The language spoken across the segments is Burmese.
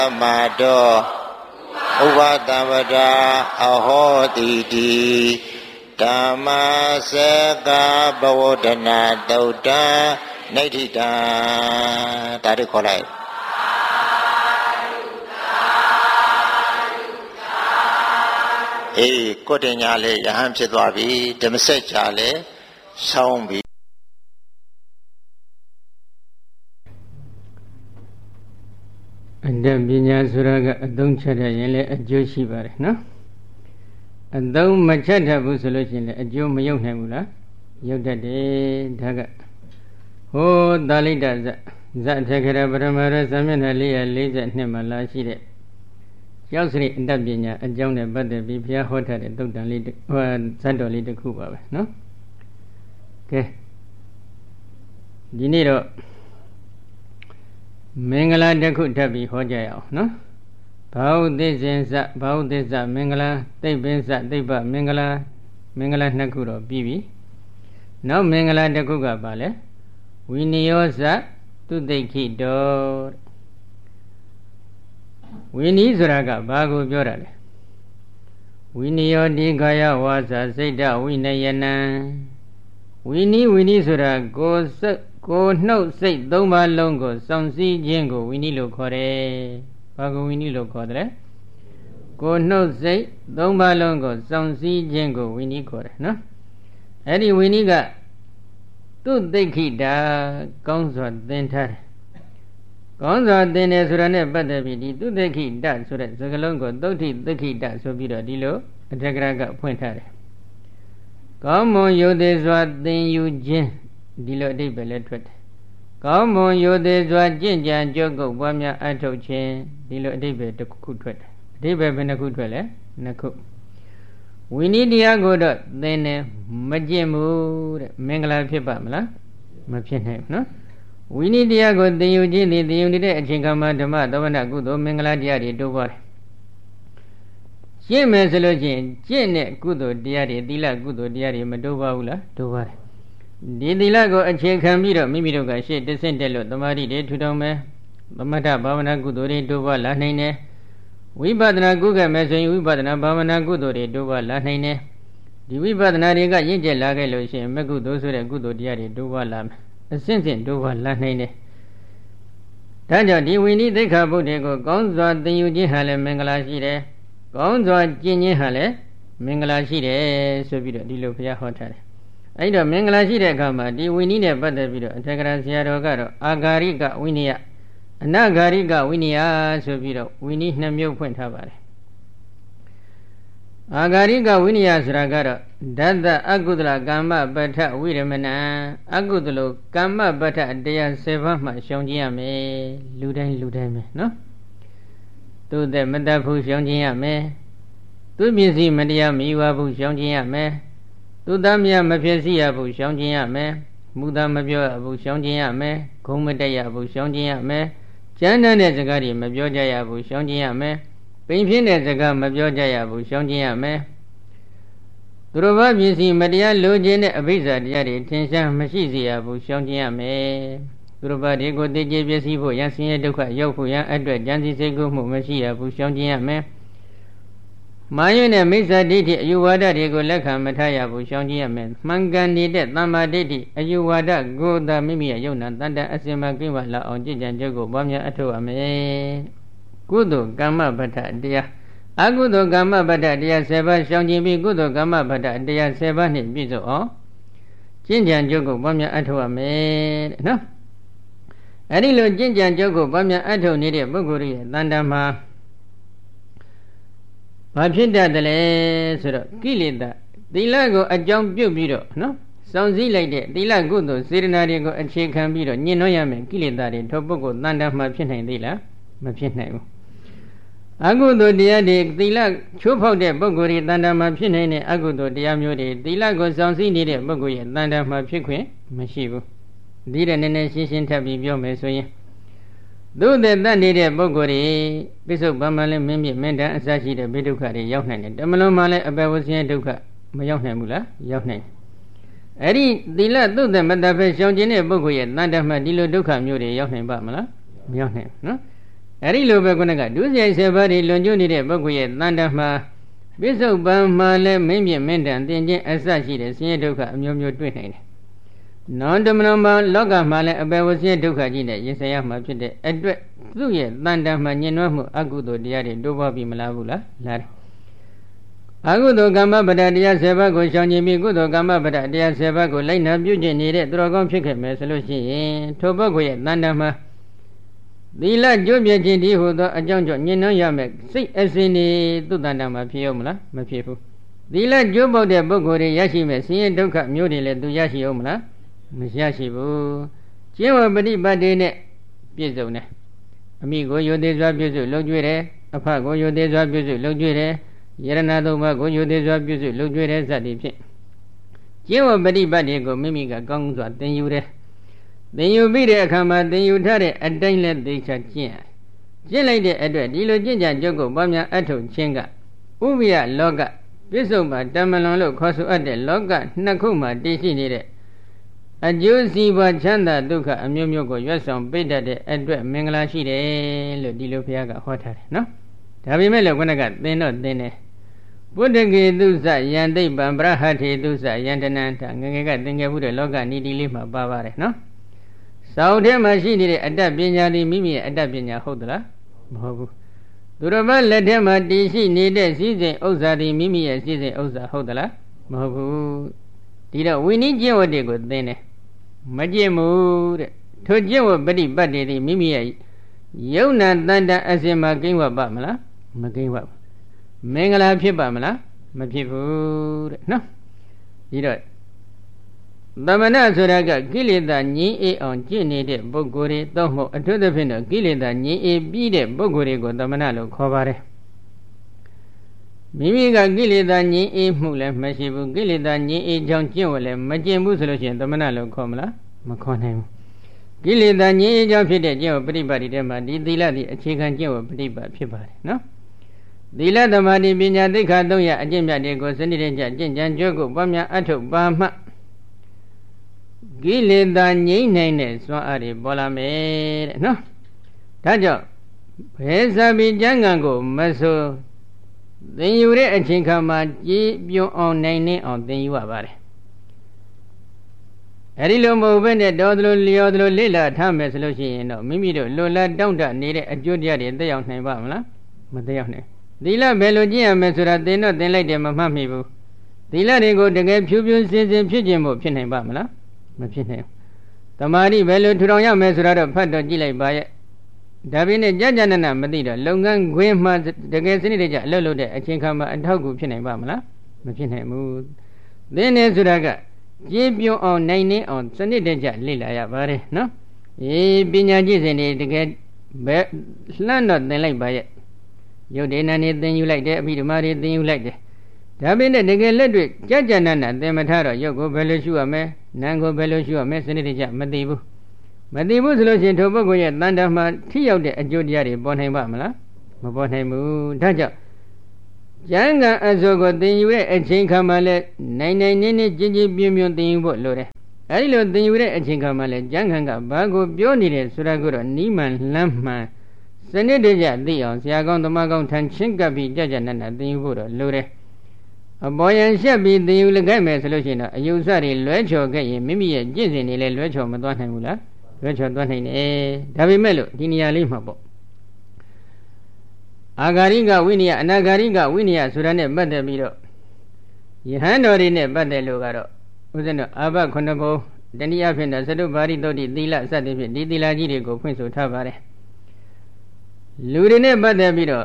Amado Uvatavada Ahodidi Dhamma Seka Bhavodana Dauda Naidita Tadi Kolai Kote Nyale Yaham Chidwabi Demse Chale Saumbi Binya Suraga Adung Chada Yele Ajoshi Bare, no? Adung Machata Busolution, a Joe Mayo Hamula, Yoda de Daga. Oh, Dalida Zatakara Baramara Samanali, a laser Nemala Shide. Yosri Dabinya, a Jonah Butter Bipia Hotel, a Dr. Lid or Sandoli de Cuba, no? Okay. Dinero. Mangala Deku Tabi Hojao, no? Bao Desenza, Bao Deza, Mangala, they Benza, Deba, Mangala, Mangala Nakuro, Bibi. No Mangala Dekuga Bale. Winiosa to the key door. Winnie Zuraga, Bago Jorale. Winio di Gaya was a Zeta Winayana. Winnie Zura goes. Go no say Doma Longo, some see Jingo, Winnie Locore, Pago Winnie Locore. Go no say Doma Longo, some see Jingo, Winnie Core, no? Eddie Winnie got two dekida, Gonzo dentar. Gonzo then as runner better be two dekida, so that Zagalongo, doti dekida, so be the dilo, a dragraga pointer. Come on, you this what then you gin. Dilo de Belletret. Come on, you de Ginger and Jogo, Wamia Ato Chain, Dilo de Betacutret. De Bebenacutele, Naku. We need the agoda, then Majimu, Mangala Pipamla, Mapin, no? We need the agod, the Eugene, the unit, and Chinkama, the Madonna Gudo, Mangala Diari, do what? Jim Mesologin, Jane, Gudo, Diari, Dila Gudo, Diari, Madova, do what? Didilago a check can be maybe to get shit descended the Mari de Tudome, the Mata Bavana Gudore Dova Lanine. We badna Guga Messi, we badna Bavana Gudore Dova Lanine. The we badna Riga Yinja Lagalo, Magudo, Gudo Diari Dova Lam, a sense in Dova Lanine. Tanja, do we need the cabo de go, Gonzo, the Uji Hale, Mangala Shide, Gonzo, Ginny Hale, Mangala Shide, so be the Dilopia Hotel. I don't Mangala Shide Gama, do we need a better video, Tegracia Rogaro, Agariga Winia, Nagariga Winia, so video, we need Namu Point Havare. Agariga Winias Ragaro, Dada Agudla Gamba Bata Widamana, Agudlo Gamba Bata Dea Sevama Shongiame, Ludame, no? To the Madapu Shongiame, to busy Media Miwabu Shongiame. To Damia Mafia Abu Shongia me, Muda Mabio Abu Shongia me, Comadea Abu Shongia me, Jana Nezagari Mabioja Abu Shongia me, Pimpin Nezaga Mabioja Abu Shongia me. Turova Bisi Madia Login Abiza Diari, Tensa Mashizi Abu Shongia me. Turova Diego de Jebesivo, Yasin Duka, Yokuya, Edward Jansi Sego, Mashi Abu Shongia me. Mayune Misa Diti, Ayuwada Diego Leka Mataya Bushongia men, Mangani de Tama Diti, Ayuwada, go the Mimia Yona, Tanda Asima Givala on Jijan Jogo, Bamia Ato Ame. Gudo Gamma Bata Dia. Agudo Gamma Bata Dia Seba Shongi, Gudo Gamma Bata Dia Seba Bizo or Jinjan Jogo, Bamia Ato Ame. No? Adilo Jinjan Jogo, Bamia Ato Nidia Buguri, Tandama. Papinda the Lesser, Kilida, the Lago a jump bureau, no? Sounds like that. The Lago, Sirenarigo, and Shake and Biro, Ninoyame, Kilida, Topogo, Nanda Mapina Dilla, Mapina. Agudo diadic, the lag, Chupo de Bogori, Nanda Mapina, Agudo diamure, the Lago sounds in the Bogori, Nanda Mapique, Mashibu. Didn't any shin tabi biomesoy. Do the Dandida Bogori, Bishop Bamale, Mimi, Menda, and Sashi, the Bidukari, Yohane, the Malomale, about Duka, Mayohamula, Yohane. Eddie, the lad do them at the Shonjine Bogoy, Nanda Madilo Duka, Muri, Yohane Bamala, Yohane, no? အဲ့ဒီလိုပဲခုနကဒုစရိုက်7ပါးတွေလွန်ကျွနေတဲ့ပုဂ္ဂိုလ်ရဲ့တန်တမှာပိဿုပံမှာလည်းမင်းမြင့်မင်းတန်သင်ခြင်းအစရှိတဲ့ဆင်းရဲဒုက္ခအမျိုးမျိုးတွေ့နိုင်တယ်။နောတမနောမှာလောကမှာလည်းအပေဝဆင်းရဲဒုက္ခကြီးနဲ့ရင်ဆိုင်ရမှာဖြစ်တဲ့အတွက်သူ့ရဲ့တန်တမှာညှဉ်းနှွမ်းမှုအကုသိုလ်တရားတွေတိုးပွားပြီးမလားဘူးလား။လားတယ်။အကုသိုလ်ကမ္မပဒတရား7ပါးကိုရှောင်ကျင်ပြီးကုသိုလ်ကမ္မပဒတရား7ပါးကိုလိုက်နာပြုကျင့်နေတဲ့သူတော်ကောင်းဖြစ်ခဲ့မယ်ဆိုလို့ရှိရင်ထိုပုဂ္ဂိုလ်ရဲ့တန်တမှာသီလကျွတ်ပြခြင်းဒီဟူသောအကြောင်းကြောင့်ညှဉ်းနှံရမယ်စိတ်အစဉ်နေသူတန်တမှာဖြစ်ရောမလားမဖြစ်ဘူးသီလကျွတ်ပေါက်တဲ့ပုဂ္ဂိုလ်တွေရရှိမဲ့ဆင်းရဲဒုက္ခမျိုးတွေလည်းသူရရှိရောမလားမရရှိဘူးကျင့်ဝတ်ပฏิပတ်တွေနဲ့ပြည့်စုံတယ်အမိကိုယုသေးစွာပြုစုလုပ်ကြွေးတယ်အဖကိုယုသေးစွာပြုစုလုပ်ကြွေးတယ်ယရဏသုံးပါးကိုယုသေးစွာပြုစုလုပ်ကြွေးတဲ့စသည်ဖြင့်ကျင့်ဝတ်ပฏิပတ်တွေကိုမိမိကကောင်းစွာသင်ယူတယ်သင်ယူပြီးတဲ့အခါမှာသင်ယူထားတဲ့အတိုင်းလဲသိချကျင့်လိုက်တဲ့အတွက်ဒီလိုကျင့်ကြံကြုတ်ကိုပွားများအထုတ်ခြင်းကဥပ္ပယလောကပြစ္ဆုတ်မှာတမလွန်လို့ခေါ်ဆိုအပ်တဲ့လောကနှစ်ခုမှာတည်ရှိနေတဲ့အကျိုးစီးပွားချမ်းသာဒုက္ခအမျိုးမျိုးကိုရွတ်ဆောင်ပေးတတ်တဲ့အတွက်မင်္ဂလာရှိတယ်လို့ဒီလိုဘုရားကဟောထားတယ်နော်ဒါပေမဲ့လည်းခုနကသင်တော့သင်တယ်ပုဒ္ဒကေတုစယံသိပ္ပံပရဟထေတုစယံတနန္တငငယ်ကသင်ခဲ့မှုတဲ့လောကနီတိလေးမှာပါပါတယ်နော်စောင့်ထဲမှာရှိနေတဲ့အတ္တပညာဒီမိမိရဲ့အတ္တပညာဟုတ်သလားမဟုတ်ဘူးသူတော်ဘာလက်ထဲမှာတည်ရှိနေတဲ့စည်းစိမ်ဥစ္စာဒီမိမိရဲ့စည်းစိမ်ဥစ္စာဟုတ်သလားမဟုတ်ဘူးဒီတော့ဝိနည်းကျင့်ဝတ်တွေကိုသင်တယ်မကျင့်ဘူးတဲ့ထိုကျင့်ဝတ်ပฏิပတ်တွေဒီမိမိရဲ့ယုံနာတန်တအစင်မှာကိန်းဝတ်ပါမလားမကိန်းဝတ်ဘူးမင်္ဂလာဖြစ်ပါမလားမဖြစ်ဘူးတဲ့နော်ဒီတော့သမဏဆိုတာကကိလေသာငြိမ်းအေးအောင်ကျင့်နေတဲ့ပုဂ္ဂိုလ်တွေတော့မဟုတ်အထွတ်သဖြင့်တော့ကိလေသာငြိမ်းအေးပြီးတဲ့ပုဂ္ဂိုလ်တွေကိုသမဏလို့ခေါ်ပါတယ်မိမိကကိလေသာငြိမ်းအေးမှုလည်းမရှိဘူးကိလေသာငြိမ်းအေးကြောင့်ကျင့်ဝတ်လည်းမကျင့်ဘူးဆိုလို့ရှိရင်သမဏလို့ခေါ်မလားမခေါ်နိုင်ဘူးကိလေသာငြိမ်းအေးကြောင့်ဖြစ်တဲ့ကျင့်ဝတ်ပฏิပတ်တွေထဲမှာဒီသီလဒီအခြေခံကျင့်ဝတ်ပฏิပတ်ဖြစ်ပါတယ်နော်သီလသမာဓိပညာသိက္ခာ၃ရပ်အကျင့်မြတ်တွေကိုစနစ်တကျကျင့်ကြံကြွကိုပွားများအထောက်ပါမှကိလေသာငြိမ့်နိုင်တဲ့စွမ်းအားတွေပေါ်လာမယ်တဲ့နော်ဒါကြောင့်ဘယ်စာပေကျမ်းဂန်ကိုမဆိုသင်ယူတဲ့အချိန်ခါမှာကြည်ပြုံအောင်နိုင်နေအောင်သင်ယူရပါတယ်အဲဒီလိုမဟုတ်ဘဲနဲ့တော်သလိုလျော်သလိုလေ့လာထားမယ်ဆိုလို့ရှိရင်တော့မိမိတို့လွန်လာတောင့်တနေတဲ့အကျိုးတရားတွေသက်ရောက်နိုင်ပါမလားမသက်ရောက်နိုင်သီလဘယ်လိုကျင့်ရမယ်ဆိုတာသင်တော့သင်လိုက်တယ်မမှတ်မိဘူးသီလတွေကိုတကယ်ဖြူဖြူစင်စင်ဖြစ်ခြင်းမို့ဖြစ်နိုင်ပါမလားမဖြစ်နိုင်ဘူးတမာတိဘယ်လိုထူထောင်ရမယ်ဆိုတာတော့ဖတ်တော့ကြည့်လိုက်ပါရဲ့ဒါပေမဲ့ကြာကြာနာနာမသိတော့လုပ်ငန်းခွင်မှာတကယ်စနစ်တကျအလုပ်လုပ်တဲ့အချိန်ခါမှာအထောက်အကူဖြစ်နိုင်ပါမလားမဖြစ်နိုင်ဘူးသင်နေဆိုတာကကြည်ပြုံအောင်နိုင်နေအောင်စနစ်တကျလေ့လာရပါတယ်နော်ပညာကြည့်စဉ်တွေတကယ်ဘယ်လှမ်းတော့သင်လိုက်ပါရဲ့ရုပ်ဒေနာနေသင်ယူလိုက်တယ်အဘိဓမ္မာတွေသင်ယူလိုက်တယ်ဒါပေမဲ့တကယ်လက်တွေ့ကြာကြာနာနာသင်မထားတော့ရုပ်ကိုဘယ်လိုရှုရမလဲနာမ်ကိုဘယ်လိုရှုရမလဲစနစ်တကျမသိဘူးမသိဘူးဆိုလို့ရှိရင်ထိုပုဂ္ဂိုလ်ရဲ့တန်တမှာထိရောက်တဲ့အကျိုးတရားတွေပေါ်နိုင်ပါမလားမပေါ်နိုင်ဘူးဒါကြောင့်ကျမ်းဂန်အစိုးကိုသင်ယူတဲ့အချိန်ခါမှာလဲနိုင်နိုင်နေနေကြည်ကြည်ပြင်းပြင်းသင်ယူဖို့လိုတယ်အဲဒီလိုသင်ယူတဲ့အချိန်ခါမှာလဲကျမ်းဂန်ကဘာကိုပြောနေတယ်ဆိုတာကိုတော့နီးမှန်လမ်းမှန်စနစ်တကျသိအောင်ဆရာကောင်းသမားကောင်းထန်ချင်းကပ်ပြီးကြာကြာနာနာသင်ယူဖို့တော့လိုတယ်အပေါ်ယံရှက်ပြီးသင်ယူလိုက်ခဲ့မယ်ဆိုလို့ရှိရင်တော့အယုစတွေလွဲချော်ခဲ့ရင်မိမိရဲ့ကျင့်စဉ်တွေလည်းလွဲချော်မသွားနိုင်ဘူးလားလွဲချော်သွားနိုင်တယ်ဒါပေမဲ့လို့ဒီနေရာလေးမှာပေါ့အာဂါရိကဝိနည်းအနာဂါရိကဝိနည်းဆိုတာနဲ့ပတ်သက်ပြီးတော့ယဟန်တော်တွေနဲ့ပတ်သက်လို့ကတော့ဥစဉ်တော့အာဘခုနှစ်ဘုံတနည်းအားဖြင့်တော့သတုပါရိသုတ်တိသီလစသဖြင့်ဒီသီလကြီးတွေကိုဖွင့်ဆိုထားပါတယ်လူတွေနဲ့ပတ်သက်ပြီးတော့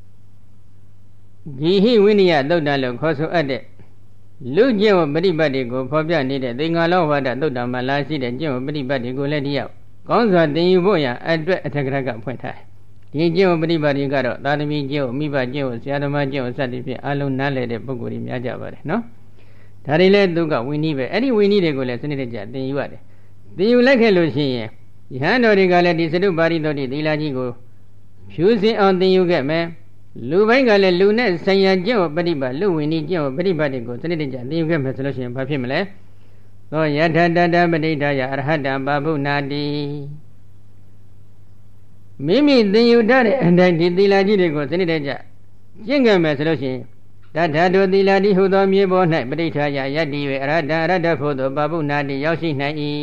ဂိဟိဝိနည်းသုတ်တံလို့ခေါ်ဆိုအပ်တဲ့လူကျင့်ဝတ်ပฏิပတ်တွေကိုဖော်ပြနေတဲ့သင်္ဃာလောဝါဒသုတ်တံမှာလာရှိတဲ့ကျင့်ဝတ်ပฏิပတ်တွေကိုလည်းဒီရောက်ကောင်းစွာသင်ယူဖို့ရအတွက်အထက်ကရကဖွင့်ထားတယ်ဒီကျင့်ဝတ်ပฏิပတ်တွေကတော့သာသမီကျင့်ဝတ်မိဘကျင့်ဝတ်ဆရာသမားကျင့်ဝတ်စသဖြင့်အလုံးနားလည်တဲ့ပုဂ္ဂိုလ်တွေများကြပါတယ်နော်ဒါတွေလည်းသူကဝိနည်းပဲအဲ့ဒီဝိနည်းတွေကိုလည်းစနစ်တကျသင်ယူရတယ်သင်ယူလိုက်ခဲ့လို့ရှိရင်ယဟန်တော်တွေကလည်းဒီသတုပါရိသုတ်တိသီလကြီးကိုဖြူစင်အောင်သင်ယူခဲ့မယ်လူပိုင်းကလည်းလူနဲ့ဆိုင်ရာကျင့်ဝတ်ပฏิပတ်လူဝိနည်းကျင့်ဝတ်ပฏิပတ်တွေကိုစနစ်တကျသင်ယူခဲ့မယ်ဆိုလို့ရှိရင်ဘာဖြစ်မလဲသောယထတတပဋိဌာယအရဟတံဘာဗုနာတိမိမိသင်ယူထားတဲ့အတိုင်းဒီသီလကြီးတွေကိုစနစ်တကျကျင့်ကြံမယ်ဆိုလို့ရှိရင်တထာတုသီလတိဟုသောမြေပေါ်၌ပဋိဌာယယတ္တိဝေအရဟတဖို့သောပပုနာတိရောက်ရှိနိုင်၏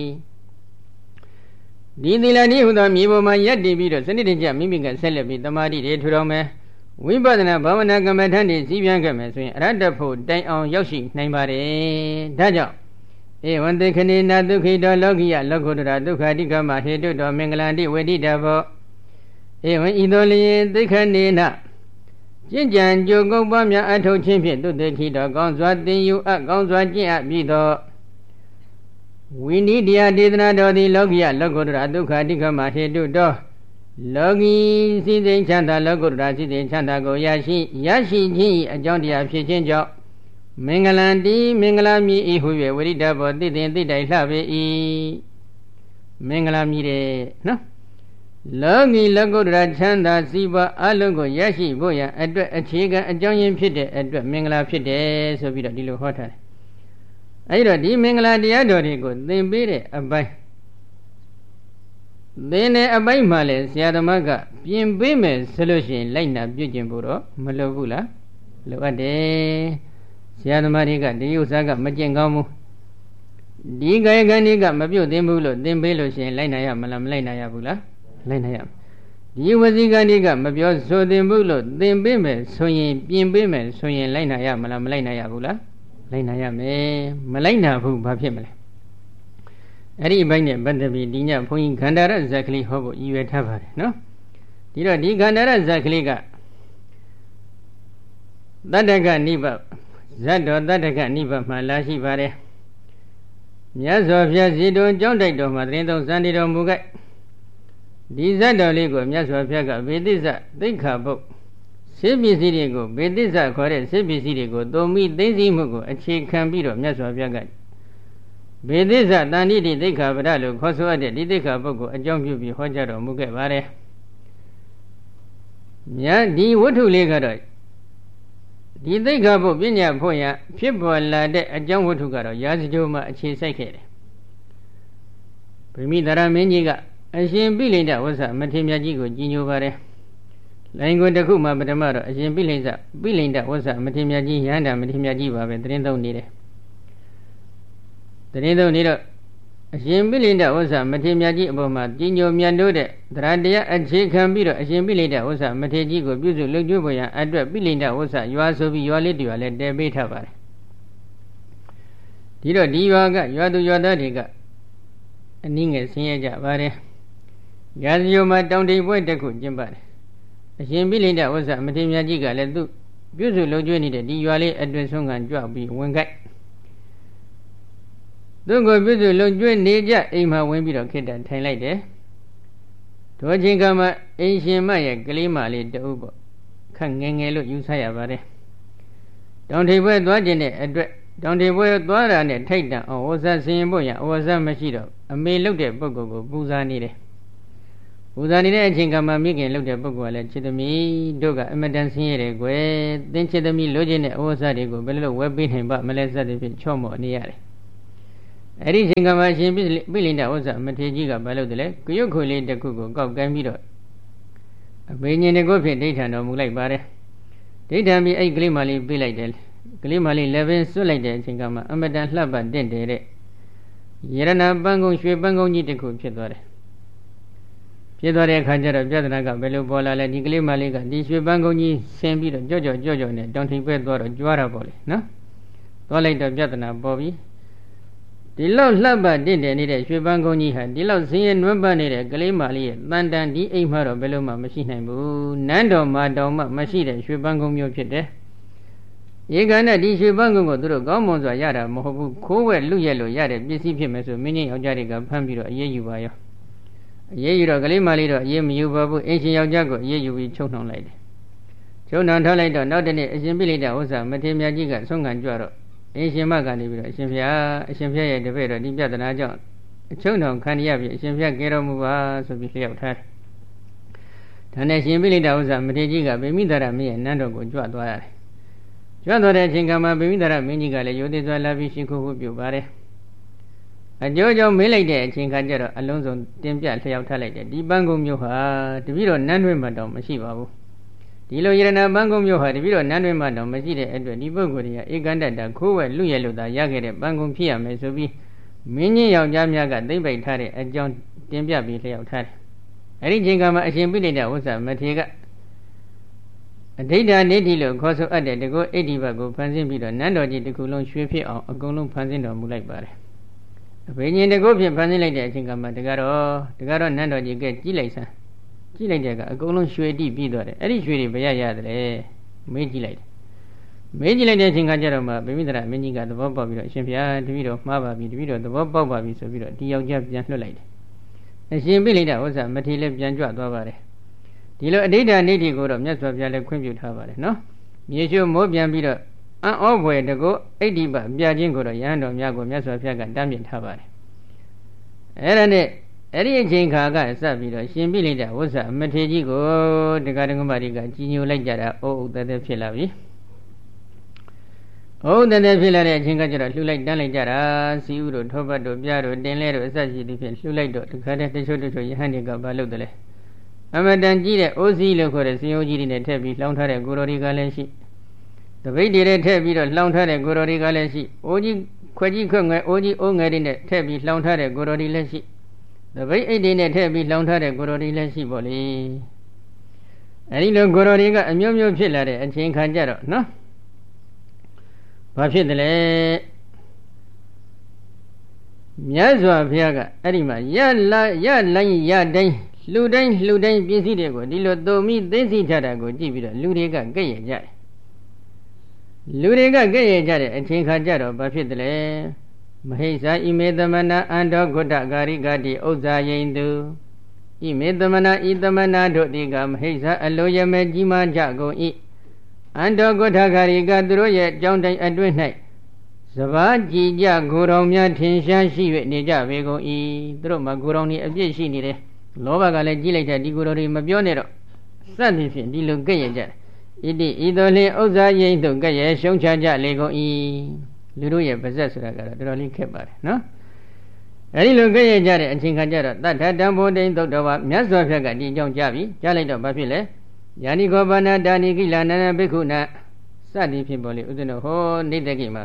ဒီသီလတိဟုသောမြေပေါ်မှာယတ္တိပြီးတော့စနစ်တကျမိမိကဆက်လက်ပြီးတမာတိတွေထူထောင်မယ်ဝိပဿနာဘာဝနာကမ္မထန်တွေစီးပြန်ခဲ့မယ်ဆိုရင်အရဟတဖို့တိုင်အောင်ရောက်ရှိနိုင်ပါတယ်ဒါကြောင့်ဧဝံတေခဏေနာဒုက္ခိတောလောကိယလောကုတ္တရာဒုက္ခတိကမဟေတုတောမင်္ဂလန္တိဝေတိတဘောဧဝံဤသို့လျင်သိခဏေနကျင့်ကြံကြိုးကုပ်ပွားများအထုတ်ခြင်းဖြင့်သူတေခိတောကောင်းစွာသင်ယူအပ်ကောင်းစွာကျင့်အပ်ပြီးသောဝိနိတရားဒေသနာတော်သည်လောကိယလောကုတ္တရာဒုက္ခတိကမဟေတုတောလောကီစည်းစိမ်ချမ်းသာလောကုတ္တရာစည်းစိမ်ချမ်းသာကိုရရှိခြင်း၏အကြောင်းတရားဖြစ်ခြင်းကြောင့်မင်္ဂလံတိမင်္ဂလာမြည်ဤဟု၍ဝိရိဒဘောတိတင်တိတိုင်လှပေ၏မင်္ဂလာမြည်တဲ့နော်လောကီလောကုတ္တရာချမ်းသာစီးပွားအလုံးကိုရရှိဖို့ရန်အတွက်အခြေခံအကြောင်းရင်းဖြစ်တဲ့အတွက်မင်္ဂလာဖြစ်တယ်ဆိုပြီးတော့ဒီလိုဟောထားတယ်အဲဒီတော့ဒီမင်္ဂလာတရားတော်တွေကိုသင်ပေးတဲ့အပိုင်းသင်တဲ့အပိုင်းမှာလဲဆရာသမားကပြင်ပေးမယ်ဆိုလို့ရှိရင်လိုက်နာပြုကျင့်ဖို့တော့မလိုဘူးလားလိုအပ်တယ်ဆရာသမားတွေကဒီဥစ္စာကမကျင့်ကောင်းဘူးဒီကာယကံတွေကမပြုတ်သင်ဘူးလို့သင်ပေးလို့ရှိရင်လိုက်နာရမလားမလိုက်နာရဘူးလားလိုက်နာရဒီဝစီကံတွေကမပြောဆိုသင်ဘူးလို့သင်ပေးမယ်ဆိုရင်ပြင်ပေးမယ်ဆိုရင်လိုက်နာရမလားမလိုက်နာရဘူးလားလိုက်နာရမယ်မလိုက်နာဘူးဘာဖြစ်မလဲအဲ့ဒီအပိုင်းနဲ့ပတ်သက်ပြီးဒီညဘုန်းကြီးခန္ဓာရဇက်ကလေးဟောဖို့ရည်ရွယ်ထားပါတယ်နော်ဒီတော့ဒီခန္ဓာရဇက်ကလေးကတတ္တကနိဗ္ဗာန်ဇတ်တော်တတ္တကနိဗ္ဗာန်မှာလာရှိပါတယ်မြတ်စွာဘုရားဇီတော်ကြောင်းတိုက်တော်မှာသတင်းသုံးစံတည်တော်မူခဲ့ဒီဇတ်တော်လေးကိုမြတ်စွာဘုရားကဗေသစ္စသိက္ခာပုဒ်စေပစ္စည်းတွေကိုဗေသစ္စခေါ်တဲ့စေပစ္စည်းတွေကိုသုံးမိသိသိမှုကိုအခြေခံပြီးတော့မြတ်စွာဘုရားကဗေသစ္စတဏှိတိသိက္ခာပဒလို့ခေါ်ဆိုရတဲ့ဒီသိက္ခာပုဒ်ကိုအကြောင်းပြုပြီးဟောကြားတော်မူခဲ့ပါတယ်မြတ်ဒီဝတ္ထုလေးကတော့ဒီသိက္ခာပုဒ်ပညာဖို့ရဖြစ်ပေါ်လာတဲ့အကြောင်းဝတ္ထုကတော့ရာဇဂိုမှာအခြေစိုက်ခဲ့တယ်ဗိမိသရမင်းကြီးကအရှင်ပိလိန္ဒဝဆမထေရမြတ်ကြီးကိုကြီးညိုပါတယ်လိုင်ကိုတစ်ခုမှပထမတော့အရှင်ပိလိန္ဒဝဆမထေရမြတ်ကြီးရဟန္တာမထေရမြတ်ကြီးပါပဲသတင်းသုံးနေတယ်သတင်းသုံးနေတော့အရှင်ပိလိန္ဒဝဆမထေရမြတ်ကြီးအပေါ်မှာကြီးညိုမြတ်လို့တဲ့တရားတရားအခြေခံပြီးတော့အရှင်ပိလိန္ဒဝဆမထေရကြီးကိုပြုစုလုပ်ကြွဖို့ရန်အတွက်ပိလိန္ဒဝဆရွာဆိုပြီးရွာလေးတရွာလည်းတည်ပေးထားပါတယ်ဒီတော့ဒီရွာကရွာသူရွာသားတွေကအနည်းငယ်ဆင်းရဲကြပါတယ်ရာဇဂိုမှာတောင်တိမ်ပွဲတစ်ခုကျင်းပါတယ်အရှင်ပိလိန္ဒဝဆမထေရမြတ်ကြီးကလည်းသူပြုစုလုပ်ကြွနေတဲ့ဒီရွာလေးအတွင်ဆုံးခံကြွပြီးဝင်ကြိုက်သူကိုပြုစုလုံကျွေးနေကြအိမ်မှာဝင်ပြီးတော့ခိတ္တထိုင်လိုက်တယ်ထိုအချိန်ကမှအိမ်ရှင်မရဲ့ကလေးမလေးတဦးပေါ့ခက်ငယ်ငယ်လို့ယူဆရပါတယ်တောင်ထိပ်ပွဲသွားခြင်းတဲ့အတွက်တောင်ထိပ်ပွဲသွားတာနဲ့ထိုက်တန်အောင်ဝဇ္ဇဆင်ရင်ဖို့ရဝဇ္ဇမရှိတော့အမေလုတ်တဲ့ပုဂ္ဂိုလ်ကိုပူဇာနေတယ်ပူဇာနေတဲ့အချိန်ကမှမိခင်လုတ်တဲ့ပုဂ္ဂိုလ်ကလည်းချစ်သမီးတို့ကအမတန်ဆင်းရဲတယ်ကွယ်သင်ချစ်သမီးလိုချင်တဲ့ဝဇ္ဇတွေကိုဘယ်လိုဝဲပေးနိုင်ပါမလဲစသဖြင့်ချော့မော့နေရတယ်အဲ့ဒီချိန်ကမှရှင်ပိလိန္ဒဝဆမထေရကြီးကဘာလုပ်တယ်လဲကရုတ်ခွေလေးတစ်ခုကိုကောက်ကိုင်းပြီးတော့အဘိညာဉ်တကုတ်ဖြင့်ဒိဋ္ဌံတော်မူလိုက်ပါတယ်ဒိဋ္ဌံပြီးအဲ့ကလေးမလေးပြေးလိုက်တယ်ကလေးမလေးလည်းပင်ဆွတ်လိုက်တဲ့အချိန်ကမှအမတန်လှပတင့်တယ်တဲ့ယရဏပန်းကုန်းရွှေပန်းကုန်းကြီးတစ်ခုဖြစ်သွားတယ်ဖြစ်သွားတဲ့အခါကျတော့ပြဿနာကဘယ်လိုပေါ်လာလဲဒီကလေးမလေးကဒီရွှေပန်းကုန်းကြီးဆင်းပြီးတော့ကြော့နဲ့တောင်ထိပ်ပဲသွားတော့ကြွားတာပေါ့လေနော်သွားလိုက်တော့ပြဿနာပေါ်ပြီဒီလောက်လှပတင့်တယ်နေတဲ့ရွှေပန်းကုန်းကြီးဟာဒီလောက်ဆင်းရဲနွမ်းပန်းနေတဲ့ကလေးမလေးရဲ့တန်တန်ဒီအိမ်မှာတော့ဘယ်လိုမှမရှိနိုင်ဘူးနန်းတော်မှာတောင်မှမရှိတဲ့ရွှေပန်းကုန်းမျိုးဖြစ်တယ်ဧကနဲ့ဒီရွှေပန်းကုန်းကိုသူတို့ကောင်းမွန်စွာရတာမဟုတ်ဘူးခိုးဝဲလူရက်လို့ရတဲ့ပစ္စည်းဖြစ်မယ်ဆိုမင်းကြီးယောက်ျားတွေကဖမ်းပြီးတော့အေးအေးယူပါရောအေးအေးယူတော့ကလေးမလေးတော့အေးမယူပါဘူးအင်ရှင်ယောက်ျားကိုအေးအေးယူပြီးချုပ်နှောင်လိုက်တယ်ချုပ်နှောင်ထားလိုက်တော့နောက်တနေ့အရှင်ပိလိန္ဒဝဆမထေရမြတ်ကြီးကဆုံးခံကြွတော့အရှင်မကနေပြီးတော့အရှင်ဘုရားရဲ့တပည့်တော်ဒီပြဿနာကြောင့်အချုပ်နှောင်ခံရပြီအရှင်ဘုရားကဲတော်မူပါဆိုပြီးလျှောက်ထားတယ်ဒါနဲ့ရှင်ပိလိန္ဒဝဆမထေရကြီးကဗိမိသရမင်းရဲ့နန်းတော်ကိုကြွသွားရတယ်ကြွသွားတဲ့အချိန်ကမှဗိမိသရမင်းကြီးကလည်းယောတိစွာလာပြီးရှိခိုးဖို့ပြုပါတယ်အကျိုးကြောင့်မေးလိုက်တဲ့အချိန်ခါကျတော့အလုံးစုံတင်ပြလျှောက်ထားလိုက်တယ်ဒီပန်းကုန်းမျိုးဟာတပည့်တော်နန်းတွင်မှတော့မရှိပါဘူးဒီလိုယရဏပန်းကုန်းမျိုးဟာတပည့်တော်နန်းတွင်မှတော့မရှိတဲ့အတွက်ဒီပုဂ္ဂိုလ်တွေကဧကန္တတခိုးဝဲလူရဲ့လို့သာရခဲ့တဲ့ပန်းကုန်းဖြစ်ရမယ်ဆိုပြီးမင်းကြီးယောက်ျားများကသိမ့်ပိတ်ထားတဲ့အကြောင်းတင်ပြပြီးလျှောက်ထားတယ်အဲ့ဒီချိန်ကမှအရှင်ပိဋကဝိဇ္ဇမထေရကအဋ္ဌာနေတိလို့ခေါ်ဆိုအပ်တဲ့တကောဣတိဘကိုဖန်ဆင်းပြီးတော့နန်းတော်ကြီးတစ်ခုလုံးရွှေဖြစ်အောင်အကုန်လုံးဖန်ဆင်းတော်မူလိုက်ပါတယ်အဘိညာဉ်တကောဖြင့်ဖန်ဆင်းလိုက်တဲ့အချိန်ကမှတကတော့နန်းတော်ကြီးကကြည့်လိုက်စမ်းကြည့်လိုက်တဲ့ကအကုန်လုံးရွှေတိပြီးသွားတယ်အဲ့ဒီရွှေတွေဘယ်ရရတယ်မေးကြည့်လိုက်တယ်မေးကြည့်လိုက်တဲ့အချိန်ကကျတော့မှဗိမိသရမင်းကြီးကသဘောပေါက်ပြီးတော့အရှင်ဘုရားတပည့်တော်မှားပါပြီတပည့်တော်သဘောပေါက်ပါပြီဆိုပြီးတော့ဒီယောက်ျားပြန်လွှတ်လိုက်တယ်အရှင်ပိဋကဝိဇ္ဇမထေရလည်းပြန်ကြွသွားပါတယ်ဒီလိုအဋ္ဌာနေတိကိုတော့မြတ်စွာဘုရားလည်းခွင့်ပြုထားပါတယ်နော်မြေရှိုးမိုးပြန်ပြီးတော့အံ့ဩဖွယ်တကောဣဋ္ဌိပပြခြင်းကိုတော့ယဟန်တော်များကိုမြတ်စွာဘုရားကတားမြစ်ထားပါတယ်အဲ့ဒါနဲ့အဲ့ဒီအချိန်ခါကစပြီးတော့ရှင်ပိဋကဝိဇ္ဇမထေရကြီးကိုတရားတော်မတွေကကြီးညိုလိုက်ကြတာအိုးဥသက်ဖြစ်လာပြီဟုတ်တယ်ဖြစ်လာတဲ့အချိန်ကကျတော့လှူလိုက်တန်းလိုက်ကြတာစီဥတို့ထောပတ်တို့ပြားတို့တင်လဲတို့အစရှိသည်ဖြင့်လှူလိုက်တော့တခါတည်းတချို့ယဟန်တွေကဘာလုပ်တယ်လဲအမတန်ကြီးတဲ့အိုးစီးလို့ခေါ်တဲ့စင်ယိုးကြီးတွေနဲ့ထည့်ပြီးလှောင်ထားတဲ့ကိုရိုဒီကလည်းရှိတပိတ်တွေနဲ့ထည့်ပြီးတော့လှောင်ထားတဲ့ကိုရိုဒီကလည်းရှိအိုးကြီးခွက်ကြီးခွက်ငယ်အိုးကြီးအိုးငယ်တွေနဲ့ထည့်ပြီးလှောင်ထားတဲ့ကိုရိုဒီလည်းရှိတပိတ်အိတ်တွေနဲ့ထည့်ပြီးလှောင်ထားတဲ့ကိုရိုဒီလည်းရှိပေါ့လေအဲဒီလိုကိုရိုဒီကအမျိုးမျိုးဖြစ်လာတဲ့အချိန်ခါကျတော့နော်ဘာဖြစ်တယ်လဲမြတ်စွာဘုရားကအဲ့ဒီမှာရတိုင်းလှူတိုင်းပစ္စည်းတွေကိုဒီလိုသုံမိသိသိထားတာကိုကြည့်ပြီးတော့လူတွေကကဲ့ရဲ့ကြတယ်လူတွေကကဲ့ရဲ့ကြတဲ့အချိန်ခါကျတော့ဘာဖြစ်တယ်လဲမဟိစာဣမေသမနာအန္တောဂုတ္တဂါရိကတိဥဇ္ဇာယိန်တုဣမေသမနာဤသမနာတို့ဒီကမဟိစာအလိုရမဲကြီးမားကြကုန်၏အန္တောဂုတ္တဂါရိကသူတို့ရဲ့အကြောင်းတိုင်းအတွင်း၌စဘာကြည်ကြကိုယ်တော်များထင်ရှားရှိ၍နေကြပေကုန်၏သူတို့မှာကိုယ်တော်နေအပြည့်ရှိနေတယ်လောဘကလည်းကြီးလိုက်တဲ့ဒီကိုယ်တော်တွေမပြောနဲ့တော့စသည်ဖြင့်ဒီလိုကဲ့ရဲ့ကြတယ်ဣတိဤသို့လျှင်ဥစ္စာယိန်တို့ကဲ့ရဲ့ရှုံးချကြလေကုန်၏လူတို့ရဲ့ပါဇက်ဆိုတာကတော့တော်တော်လေးခက်ပါတယ်နော်အဲဒီလိုကဲ့ရဲ့ကြတဲ့အချိန်ခါကျတော့တထတံဘောတိန်သုတ်တော်ဘာမြတ်စွာဘုရားကဒီအကြောင်းကြားပြီကြားလိုက်တော့ဘာဖြစ်လဲယာနိခောဘာနာဒါနိကိလနာနဘိက္ခုနာစသည်ဖြင့်ပေါ်လေဥစ္စနဟောနေတကိမှာ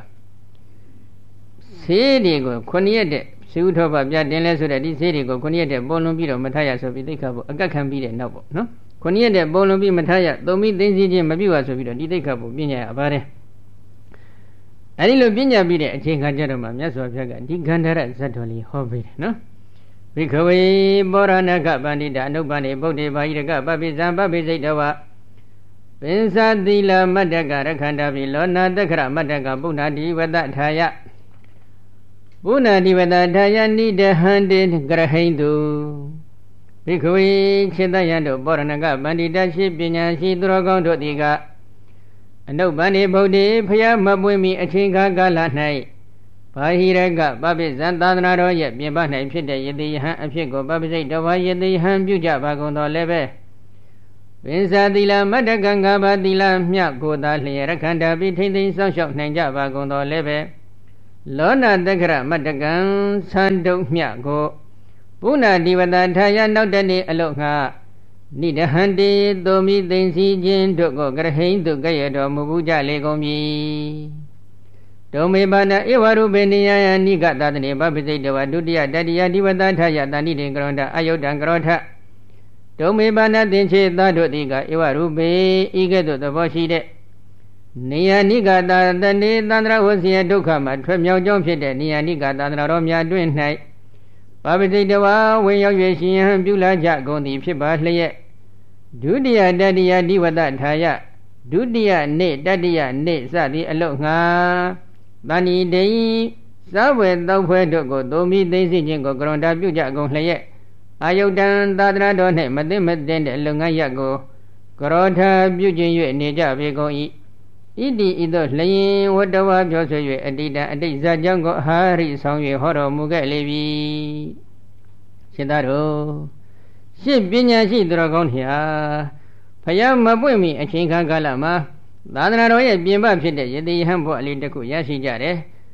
ဆေးတွေကို9ရက်တဲ့စီဥထောပပြတင်လဲဆိုတဲ့ဒီဆေးတွေကို9ရက်တဲ့ပုံလုံးပြီးတော့မထရဆိုပြီးသိက္ခာပုအကတ်ခံပြီးတဲ့နောက်ပေါ့နော်9ရက်တဲ့ပုံလုံးပြီးမထရသုံးပြီးသိသိချင်းမပြုတ်ရဆိုပြီးတော့ဒီသိက္ခာပုပညာရပါတယ်အဲဒီလိုပညာပြီးတဲ့အချိန်ခါကျတော့မှမြတ်စွာဘုရားကဒီဂန္ဓရဇတ်တော်လေးဟောပေးတယ်နော်ဘိခဝေပောရဏကပန္တိတာအနုပ္ပန္နေဗုဒ္ဓေဘာဟိရကပပိဇံပပိစိတ်တဝပင်္စသီလမတ္တကရခန္တာပိလောနာတက္ခရမတ္တကပုဏ္ဏတိဝတ္တထာယပုဏ္ဏတိဝတ္တထာယနိဒဟန္တေကရဟိန္တုဘိခဝေခြေတယံတို့ပောရဏကပန္တိတရှိပညာရှိသူတော်ကောင်းတို့သည်ကအနုပ္ပန္နေဗုဒ္ဓေဖျားမပွင့်မီအချိန်ကာလ၌ဘာဟိရကပပိဇံသာသနာတော်ရဲ့ပြင်ပ၌ဖြစ်တဲ့ယတိယဟံအဖြစ်ကိုပပိစိတ်တဝါယတိယဟံပြုကြပါကုန်တော်လည်းပဲပင်စာသီလမတ္တကံ၅ပါးသီလမြတ်ကိုသာလျှရခန္တာပိထိမ့်သိမ်းစောင့်ရှောက်နိုင်ကြပါကုန်တော်လည်းပဲလောနာတက္ခရမတ္တကံသံတုံမြတ်ကိုပုဏ္ဏတိဝတ္တထာယနောက်တနေ့အလို့ငါနိဒဟန္တေသုမိသိမ့်စီခြင်းတို့ကိုကရဟိန္တုကဲ့ရဲ့တော်မူကြလေကုန်ပြီဒုမေပါဏဧဝရုပေနိယယနိကသတနေပပိစိတ်တဝဒုတိယတတိယဒီဝတ္တထာယတဏိတေကရောထအယုတ်တံကရောထဒုမေပါဏသင်္ချေသတို့တိကဧဝရုပေဤကဲ့သို့သဘောရှိတဲ့နေယနိကသတနေသန္တရဝစီယဒုက္ခမှာထွက်မြောက်ကြောင်းဖြစ်တဲ့နေယနိကသန္တရတော်များတွင်၌ပပိစိတ်တဝဝင်ရောက်၍ရှင်ဟံပြုလာကြကုန်သည်ဖြစ်ပါလျက်ဒုတိယတတိယဒီဝတ္တထာယဒုတိယနေ့တတိယနေ့စသည်အလို့ငါတဏိတေသဝေတောက်ဖွဲတို့ကိုသုံးပြီးသိသိချင်းကိုကရွန်တာပြုကြကုန်လျက်အာယုတံသာသနာတော်၌မသိမသိတဲ့လုပ်ငန်းရပ်ကိုကရောထာပြုခြင်း၍နေကြပေကုန်၏ဣတိဤသို့လျင်ဝတ္တဝါပြောဆွေ၍အတိတံအတိတ်ဇာကြောင့်ကိုအာဟိဆောင်၍ဟောတော်မူခဲ့လေပြီရှင်သာတို့ရှစ်ပညာရှိသူတော်ကောင်းဟာဖယားမပွင့်မီအချိန်ကာလမှာသာသနာတော်ရဲ့ပြင်ပဖြစ်တဲ့ယတိယဟံဘုရားလေးတစ်ခုရရှိကြတယ်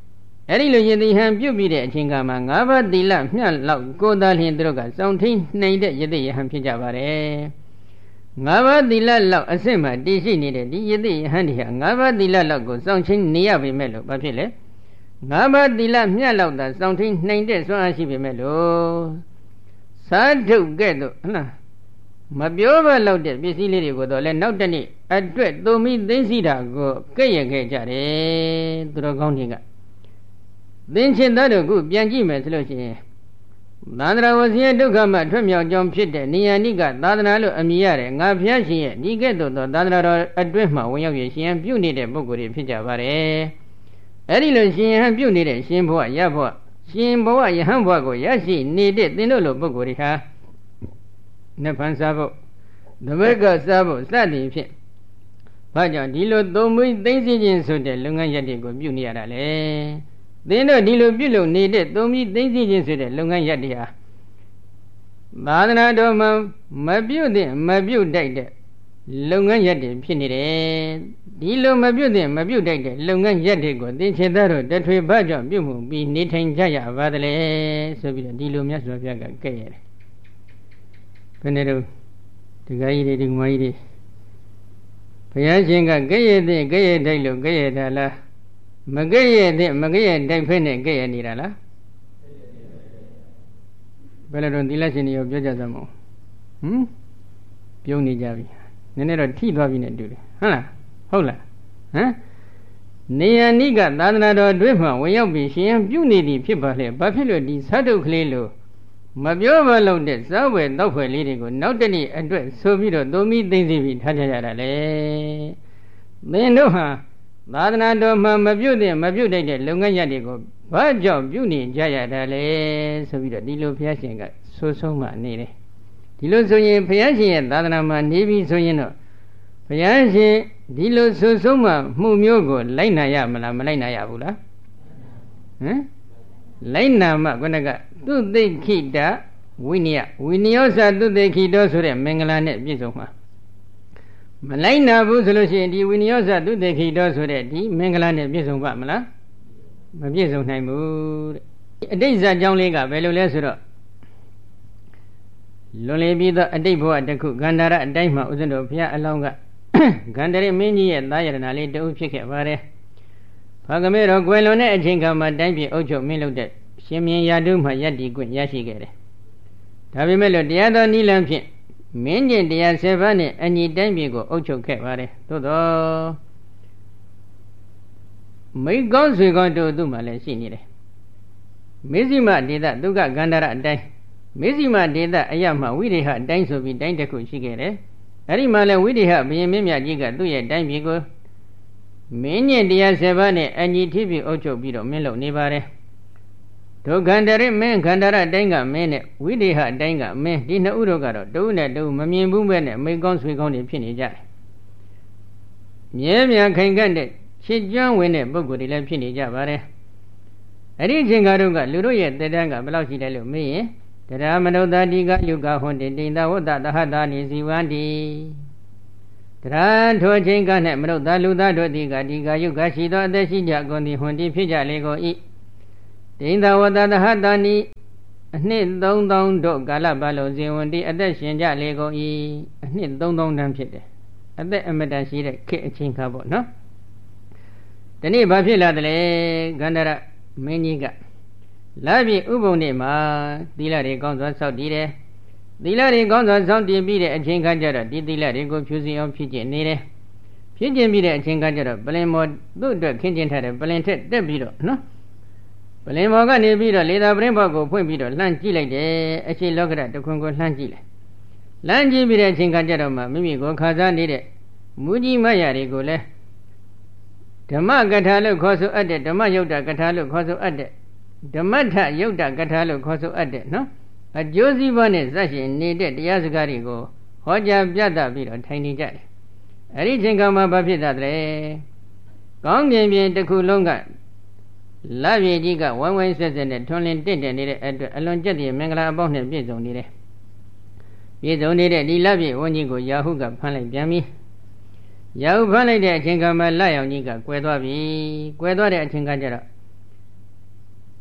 အဲ့ဒီလိုယသိဟံပြုတ်ပြီးတဲ့အချိန်ကမှ၅ပါးသီလမျှလောက်ကိုယ်သားလျင်သူတို့ကစောင့်ထိန်နှိမ်တဲ့ယသိယဟံဖြစ်ကြပါတယ်၅ပါးသီလလောက်အစစ်မှတည်ရှိနေတဲ့ဒီယသိယဟံဒီဟာ၅ပါးသီလလောက်ကိုစောင့်ထိန်နေရပေမဲ့လို့ဘာဖြစ်လဲ၅ပါးသီလမျှလောက်သာစောင့်ထိန်နှိမ်တဲ့စွမ်းအားရှိပေမဲ့လို့သာဓုကဲ့သို့ဟလားမပြောဘလောက်တဲ့ပစ္စည်းလေးတွေကိုတော့လဲနောက်တနေ့အတွက်သုံးပြီးသိသိတာကိုကဲ့ရဲ့ခဲ့ကြတယ်သူတော်ကောင်းတွေကသင်္ချင်သားတို့ကပြန်ကြည့်မယ်ဆိုလို့ရှိရင်သန္တရာဝဆင်းရဲဒုက္ခမှထွက်မြောက်ကြောင်းဖြစ်တဲ့နိယနိကသာသနာလို့အမည်ရတယ်ငါဘုရားရှင်ရဲ့ဒီကဲ့သို့သောသာသနာတော်အတွင်းမှာဝင်ရောက်ရရှင်ပြုနေတဲ့ပုဂ္ဂိုလ်တွေဖြစ်ကြပါတယ်အဲ့ဒီလိုရှင်ဟန်ပြုနေတဲ့ရှင်ဘဝရဘဝရှင်ဘဝယဟန်ဘဝကိုရရှိနေတဲ့သင်တို့လိုပုဂ္ဂိုလ်တွေဟာနိဗ္ဗာန်စားဖို့ဓမ္မကစားဖို့စသည်ဖြင့်ဘာကြောင့်ဒီလိုသုံးမွေးသိသိချင်းဆိုတဲ့လုပ်ငန်းရပ်တွေကိုပြုနေရတာလေသင်တို့ဒီလိုပြုလုပ်နေတဲ့သုံးပြီးသိသိချင်းဆိုတဲ့လုပ်ငန်းရပ်တွေဟာသာသနာတော်မှာမပြုတ်တဲ့မပြုတ်တိုက်တဲ့လုပ်ငန်းရပ်တွေဖြစ်နေတယ်ဒီလိုမပြုတ်တဲ့မပြုတ်တိုက်တဲ့လုပ်ငန်းရပ်တွေကိုသင်္ချေသားတို့တထွေဘာကြောင့်ပြုတ်မှုပြီးနေထိုင်ကြရပါသလဲဆိုပြီးတော့ဒီလိုမြတ်စွာဘုရားကကဲ့ရတယ်ဘယ်နဲ့တော့ဒီကကြီးတွေဒီမကြီးတွေဘုရားရှင်ကကဲ့ရဲ့တဲ့ကဲ့ရဲ့တိုက်လို့ကဲ့ရဲ့တာလားမကဲ့ရဲ့တဲ့မကဲ့ရဲ့တိုက်ဖက်နဲ့ကဲ့ရဲ့နေတာလားဘယ်လိုတော့သီလရှင်တွေရောပြောကြစမ်းမအောင်ပြုံးနေကြပြီနည်းနည်းတော့ထိသွားပြီနဲ့တူတယ်ဟုတ်လားဟုတ်လားဟမ်နေယနိကသာသနာတော်အတွင်းမှာဝင်ရောက်ပြီးရှင်ပြုနေသည်ဖြစ်ပါလေဘာဖြစ်လို့ဒီသတ္တုကလေးလို့မပြောဘလို့တဲ့ဇောဝယ်တောက်ဖွယ်လေးတွေကိုနောက်တနေ့အတွက်ဆိုပြီးတော့သုံးပြီးသိသိပြီးထားကြရတာလေသင်တို့ဟာသာသနာတော်မှာမပြုတ်တဲ့မပြုတ်တဲ့လုပ်ငန်းရပ်တွေကိုဘာကြောင့်ပြုနေကြရတာလဲဆိုပြီးတော့ဒီလိုဘုရားရှင်ကဆိုဆုံးမှနေတယ်ဒီလိုဆိုရင်ဘုရားရှင်ရဲ့သာသနာမှာနေပြီဆိုရင်တော့ဘုရားရှင်ဒီလိုဆိုဆုံးမှမှုမျိုးကိုလိုက်နာရမလားမလိုက်နာရဘူးလားဟမ်လိုက်နာမှခုနကသူသိခိတဝိနည်းဝိနည်းသသူသိခိတောဆိုတဲ့မင်္ဂလာနဲ့ပြည့်စုံမှာမလိုက်နာဘူးဆိုလို့ရှိရင်ဒီဝိနည်းသသူသိခိတောဆိုတဲ့ဒီမင်္ဂလာနဲ့ပြည့်စုံပါမလားမပြည့်စုံနိုင်ဘူးတဲ့အတိတ်ဇာကြောင်းလေးကဘယ်လိုလဲဆိုတော့လွန်လေပြီးသောအတိတ်ဘဝတစ်ခုဂန္ဓာရအတိုင်းမှာဥစ္စံတော်ဘုရားအလောင်းကဂန္ဓရမင်းကြီးရဲ့သားရတနာလေးတအုပ်ဖြစ်ခဲ့ပါတယ်။ဘာကမေတော်ကွယ်လွန်တဲ့အချိန်ခါမှာတိုင်းပြည်အုပ်ချုပ်မင်းလုပ်တဲ့ရှင်မြင်းရာထူးမှယက်တီခွင့်ရရှိခဲ့တယ်။ဒါပေမဲ့လို့တရားတော်နိလန်းဖြင့်မင်းကျင့်တရား7ပါးနဲ့အညီတိုင်းပြည်ကိုအုပ်ချုပ်ခဲ့ပါတယ်။သို့တော့မိကောင်းဆွေကောင်းတို့သူ့မှာလည်းရှိနေတယ်။မေဇိမဒေသဒုက္ခဂန္ဓာရအတိုင်းမေဇိမဒေသအရမှဝိရိဟအတိုင်းဆိုပြီးတိုင်းတစ်ခုရှိခဲ့တယ်။အဲဒီမှာလည်းဝိရိဟဘုရင်မင်းမြတ်ကြီးကသူ့ရဲ့တိုင်းပြည်ကိုမင်းညင်တရား7ပါးနဲ့အညီထိပ်ပြီးအုပ်ချုပ်ပြီးတော့မင်းလုပ်နေပါတယ်။ဒုဂန္ဓရမင်းဂန္ဓာရအတိုင်းကမင်းနဲ့ဝိရိဟအတိုင်းကမင်းဒီနှစ်ဦးတို့ကတော့တဦးနဲ့တဦးမမြင်ဘူးပဲနဲ့မိကောင်းဆွေကောင်းတွေဖြစ်နေကြတယ်။မြဲမြံခိုင်ခန့်တဲ့ချစ်ကျွမ်းဝင်တဲ့ပုဂ္ဂိုလ်တွေလည်းဖြစ်နေကြပါတယ်။အဲ့ဒီအချိန်ကတို့ကလူတို့ရဲ့တက်တန်းကဘယ်လောက်ရှိတယ်လို့မေးရင်တရားမနုဿာတိကယုကဟွန်တိတိန်သဝတ္တသဟတာနိဇီဝန္တိတရားထိုအချိန်က၌မနုဿာလူသားတို့သည်ကဒီကယုကရှိသောအသက်ရှိကြကုန်သည်ဟွန်တိဖြစ်ကြလေကုန်၏တိန်သဝတ္တသဟတာနိအနှစ်3000တို့ကာလပတ်လုံးဇင်ဝန္တိအသက်ရှင်ကြလေကုန်၏အနှစ်3000တန်းဖြစ်တယ်အသက်အမတန်ရှိတဲ့ခေတ်အချိန်ခါပေါ့နော်ဒီနေ့ဘာဖြစ်လာတယ်လဲဂန္ဓရမင်းကြီးကလာပြီဥပုံနေ့မှာသီလတွေကောင်းစွာစောင့်တည်တယ်သီလတွေကောင်းစွာစောင့်တည်ပြီးတဲ့အချိန်ခါကျတော့ဒီသီလတွေကိုဖြူစင်အောင်ဖြစ်ကျင်နေတယ်ဖြစ်ကျင်ပြီးတဲ့အချိန်ခါကျတော့ပလင်မော်သူ့အတွက်ခင်းကျင်ထားတဲ့ပလင်ထက်တက်ပြီးတော့နော်ပလင်မော်ကနေပြီးတော့လေသာပရင်ဘောက်ကိုဖွင့်ပြီးတော့လှမ်းကြည့်လိုက်တယ်အချိန်လောကရတခွန်းကိုလှမ်းကြည့်လိုက်လှမ်းကြည့်ပြီးတဲ့အချိန်ခါကျတော့မှမိမိကိုခါစားနေတဲ့မူကြီးမရတွေကိုလည်းဓမ္မကထာလို့ခေါ်ဆိုအပ်တဲ့ဓမ္မယုတ်တကထာလို့ခေါ်ဆိုအပ်တဲ့ဓမ္မထယုတ်တကထာလို့ခေါ်ဆိုအပ်တဲ့နော်အကျိုးစီးပွားနဲ့ဇတ်ရှင်နေတဲ့တရားစကားတွေကိုဟောကြားပြသပြီးတော့ထိုင်နေကြတယ်အဲ့ဒီချိန်ကမှဘာဖြစ်တာလဲကောင်းကင်ပြင်တစ်ခုလုံးကလပြည့်ကြီးကဝိုင်းဝိုင်းဆက်ဆက်နဲ့ထွန်းလင်းတင့်တယ်နေတဲ့အတွက်အလွန်ကြက်တဲ့မင်္ဂလာအပေါင်းနဲ့ပြည့်စုံနေတယ်ပြည့်စုံနေတဲ့ဒီလပြည့်ဝန်းကြီးကိုယာဟုကဖမ်းလိုက်ပြန်ပြီယာဟုဖမ်းလိုက်တဲ့အချိန်ကမှလရောင်ကြီးကကွယ်သွားပြီကွယ်သွားတဲ့အချိန်ကကျတော့